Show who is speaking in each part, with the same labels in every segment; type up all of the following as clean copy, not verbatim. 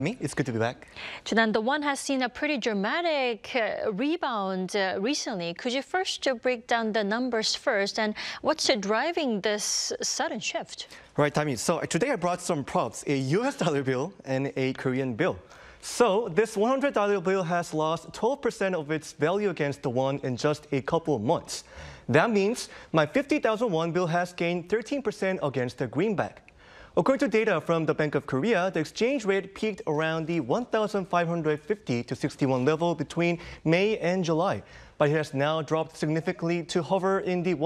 Speaker 1: It's good to be back.
Speaker 2: Junan, the won has seen a pretty dramatic rebound recently. Could you first break down the numbers first and what's driving this sudden shift?
Speaker 1: Right, Tammy. So today I brought some props, a US dollar bill and a Korean bill. So this $100 bill has lost 12% of its value against the won in just a couple of months. That means my 50,000 won bill has gained 13% against the greenback. According to data from the Bank of Korea, the exchange rate peaked around the 1,550 to 61 level between May and July, but it has now dropped significantly to hover in the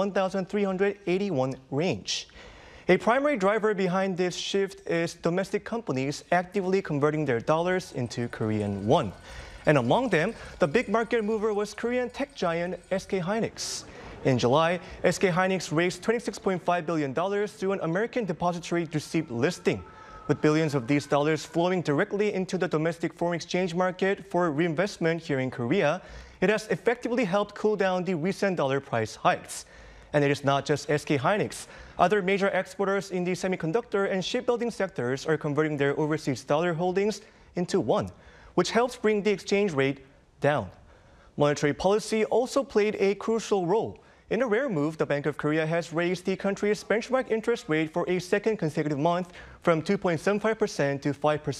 Speaker 1: 1,381 range. A primary driver behind this shift is domestic companies actively converting their dollars into Korean won. And among them, the big market mover was Korean tech giant SK hynix. In July, SK hynix raised $26.5 billion through an American depository receipt listing. With billions of these dollars flowing directly into the domestic foreign exchange market for reinvestment here in Korea, it has effectively helped cool down the recent dollar price hikes. And it is not just SK hynix. Other major exporters in the semiconductor and shipbuilding sectors are converting their overseas dollar holdings into won, which helps bring the exchange rate down. Monetary policy also played a crucial role. In a rare move, the Bank of Korea has raised the country's benchmark interest rate for a second consecutive month from 2.75% to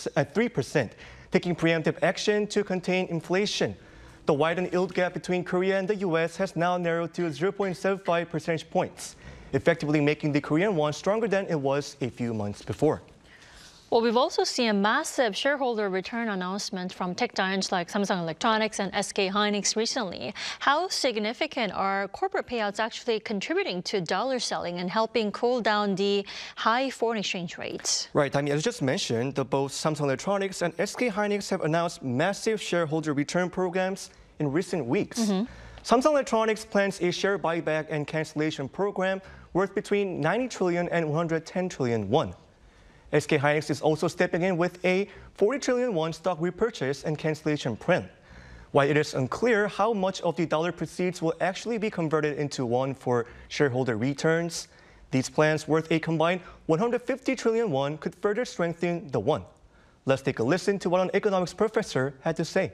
Speaker 1: 3%, taking preemptive action to contain inflation. The widened yield gap between Korea and the U.S. has now narrowed to 0.75 percentage points, effectively making the Korean won stronger than it was a few months before.
Speaker 2: Well, we've also seen a massive shareholder return announcement from tech giants like Samsung Electronics and SK hynix recently. How significant are corporate payouts actually contributing to dollar selling and helping cool down the high foreign exchange rates?
Speaker 1: Right. I mean, as just mentioned, both Samsung Electronics and SK hynix have announced massive shareholder return programs in recent weeks. Samsung Electronics plans a share buyback and cancellation program worth between 90 trillion and 110 trillion won. SK hynix is also stepping in with a 40 trillion won stock repurchase and cancellation plan. While it is unclear how much of the dollar proceeds will actually be converted into won for shareholder returns, these plans worth a combined 150 trillion won could further strengthen the won. Let's take a listen to what an economics professor had to say.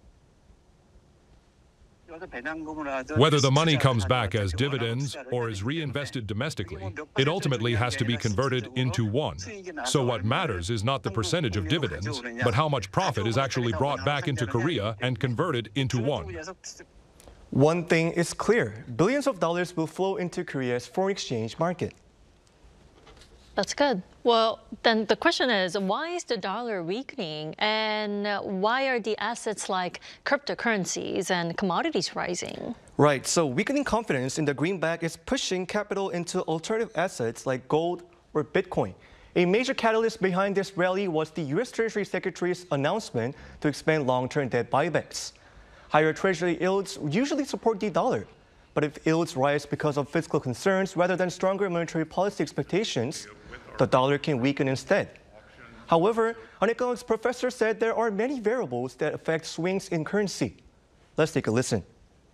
Speaker 3: Whether the money comes back as dividends or is reinvested domestically, it ultimately has to be converted into won. So what matters is not the percentage of dividends, but how much profit is actually brought back into Korea and converted into won.
Speaker 1: One thing is clear. Billions of dollars will flow into Korea's foreign exchange market.
Speaker 2: That's good. Well, then the question is, why is the dollar weakening and why are the assets like cryptocurrencies and commodities rising?
Speaker 1: Right, so weakening confidence in the greenback is pushing capital into alternative assets like gold or Bitcoin. A major catalyst behind this rally was the U.S. Treasury Secretary's announcement to expand long-term debt buybacks. Higher Treasury yields usually support the dollar. But if yields rise because of fiscal concerns rather than stronger monetary policy expectations, the dollar can weaken instead. However, an economics professor said there are many variables that affect swings in currency. Let's take a listen.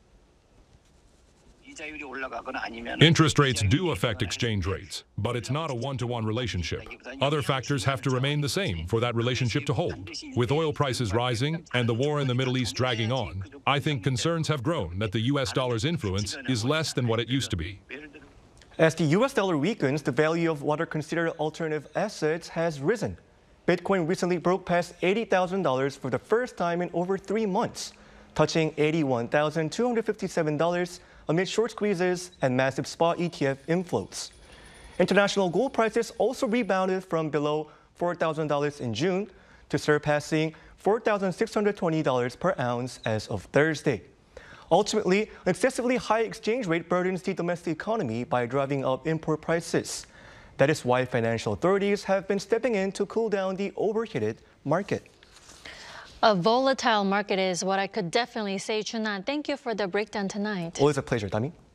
Speaker 3: Interest rates do affect exchange rates, but it's not a one-to-one relationship. Other factors have to remain the same for that relationship to hold. With oil prices rising and the war in the Middle East dragging on, I think concerns have grown that the U.S. dollar's influence is less than what it used to be.
Speaker 1: As the U.S. dollar weakens, the value of what are considered alternative assets has risen. Bitcoin recently broke past $80,000 for the first time in over 3 months, touching $81,257 amid short squeezes and massive spot ETF inflows. International gold prices also rebounded from below $4,000 in June to surpassing $4,620 per ounce as of Thursday. Ultimately, an excessively high exchange rate burdens the domestic economy by driving up import prices. That is why financial authorities have been stepping in to cool down the overheated market.
Speaker 2: A volatile market is what I could definitely say, Junan. Thank you for the breakdown tonight.
Speaker 1: Always a pleasure, Dami.